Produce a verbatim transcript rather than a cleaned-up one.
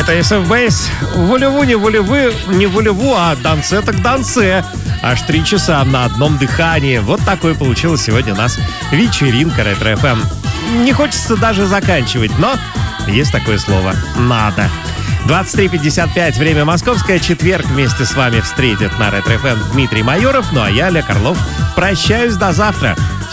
Это эс эф Base. Волеву, не волевы, не волеву, а дансе так дансе. Аж три часа на одном дыхании. Вот такой получилась сегодня у нас вечеринка Ретро-эф эм. Не хочется даже заканчивать, но есть такое слово «надо». двадцать три пятьдесят пять, время московское, четверг вместе с вами встретит на Ретро-эф эм Дмитрий Майоров, ну а я, Олег Орлов, прощаюсь до завтра.